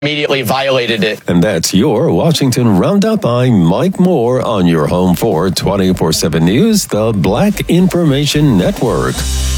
immediately violated it. And that's your Washington Roundup by Mike Moore on your home for 24/7 News, the Black Information Network.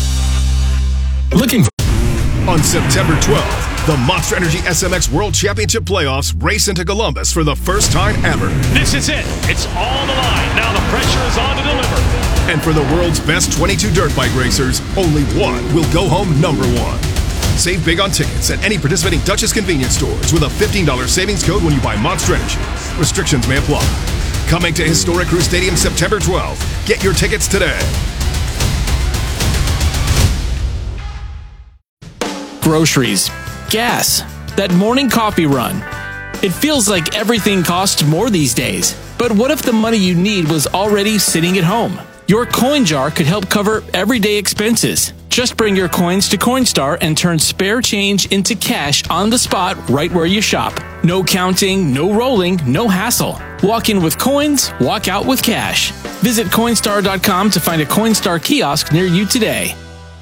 On September 12th, the Monster Energy SMX World Championship Playoffs race into Columbus for the first time ever. This is it. It's all the line. Now the pressure is on to deliver. And for the world's best 22 dirt bike racers, only one will go home number one. Save big on tickets at any participating Duchess convenience stores with a $15 savings code when you buy Monster Energy. Restrictions may apply. Coming to Historic Crew Stadium September 12th. Get your tickets today. Groceries, gas, that morning coffee run. It feels like everything costs more these days. But what if the money you need was already sitting at home? Your coin jar could help cover everyday expenses. Just bring your coins to Coinstar and turn spare change into cash on the spot right where you shop. No counting, no rolling, no hassle. Walk in with coins, walk out with cash. Visit Coinstar.com to find a Coinstar kiosk near you today.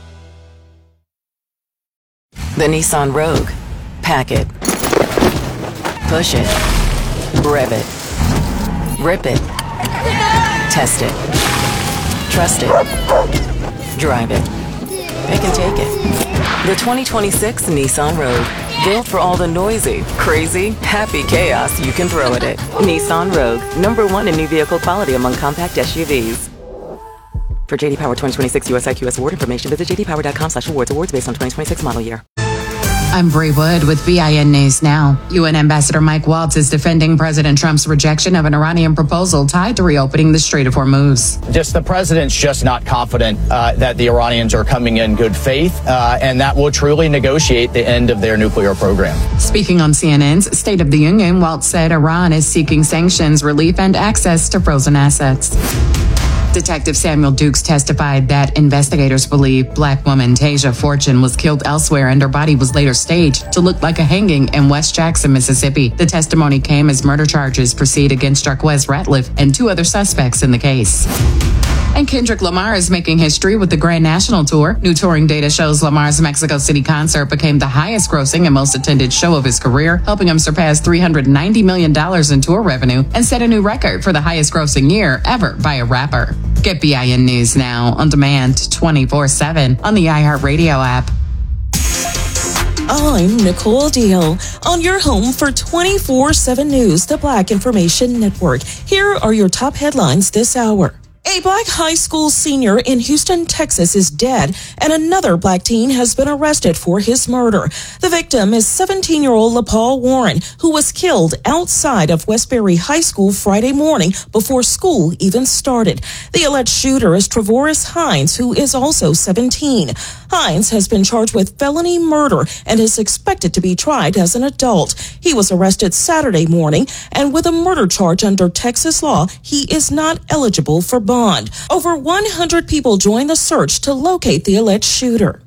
The Nissan Rogue. Pack it. Push it. Rev it. Rip it. Test it. Trust it. Drive it. Pick and take it. The 2026 Nissan Rogue. Built for all the noisy, crazy, happy chaos you can throw at it. Nissan Rogue. #1 in new vehicle quality among compact SUVs. For JD Power 2026 US IQS award information, visit jdpower.com/awards. Awards based on 2026 model year. I'm Bree Wood with BIN News Now. UN Ambassador Mike Waltz is defending President Trump's rejection of an Iranian proposal tied to reopening the Strait of Hormuz. The president's just not confident that the Iranians are coming in good faith and that will truly negotiate the end of their nuclear program. Speaking on CNN's State of the Union, Waltz said Iran is seeking sanctions relief and access to frozen assets. Detective Samuel Dukes testified that investigators believe black woman Tasia Fortune was killed elsewhere and her body was later staged to look like a hanging in West Jackson, Mississippi. The testimony came as murder charges proceed against Jarquez Ratliff and 2 other suspects in the case. And Kendrick Lamar is making history with the Grand National Tour. New touring data shows Lamar's Mexico City concert became the highest grossing and most attended show of his career, helping him surpass $390 million in tour revenue and set a new record for the highest grossing year ever by a rapper. Get BIN News Now on demand 24/7 on the iHeartRadio app. I'm Nicole Deal on your home for 24/7 News, the Black Information Network. Here are your top headlines this hour. A black high school senior in Houston, Texas is dead, and another black teen has been arrested for his murder. The victim is 17-year-old LaPaul Warren, who was killed outside of Westbury High School Friday morning before school even started. The alleged shooter is Trevoris Hines, who is also 17. Hines has been charged with felony murder and is expected to be tried as an adult. He was arrested Saturday morning, and with a murder charge under Texas law, he is not eligible for bond. Over 100 people joined the search to locate the alleged shooter.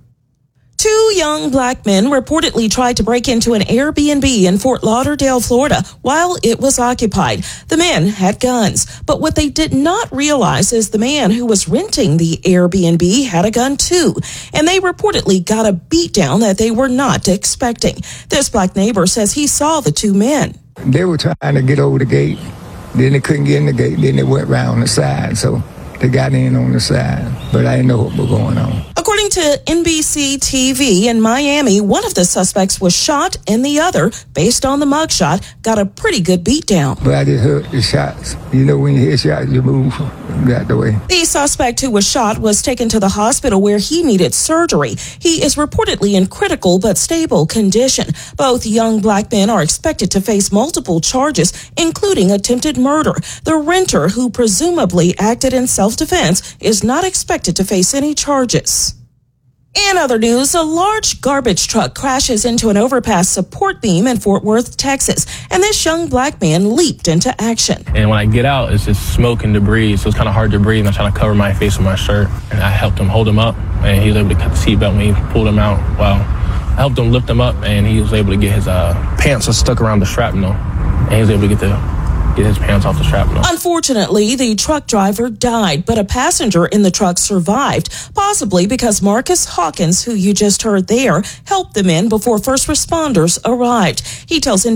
2 young black men reportedly tried to break into an Airbnb in Fort Lauderdale, Florida, while it was occupied. The men had guns, but what they did not realize is the man who was renting the Airbnb had a gun too, and they reportedly got a beatdown that they were not expecting. This black neighbor says he saw the 2 men. They were trying to get over the gate. Then they couldn't get in the gate. Then they went around the side, so they got in on the side. But I didn't know what was going on. According to NBC TV in Miami, one of the suspects was shot and the other, based on the mugshot, got a pretty good beatdown. But I just heard the shots. You know, when you hear shots, you move out the way. The suspect who was shot was taken to the hospital where he needed surgery. He is reportedly in critical but stable condition. Both young black men are expected to face multiple charges, including attempted murder. The renter, who presumably acted in self-defense, is not expected to face any charges. In other news, a large garbage truck crashes into an overpass support beam in Fort Worth, Texas, and this young black man leaped into action. And when I get out, it's just smoke and debris, so it's kind of hard to breathe. I'm trying to cover my face with my shirt, and I helped him hold him up, and he was able to cut the seatbelt when he pulled him out. Well, I helped him lift him up, and he was able to get his pants stuck around the shrapnel, and he was able to get the get his pants off the shrapnel. Unfortunately, the truck driver died, but a passenger in the truck survived, possibly because Marcus Hawkins, who you just heard there, helped the men before first responders arrived. He tells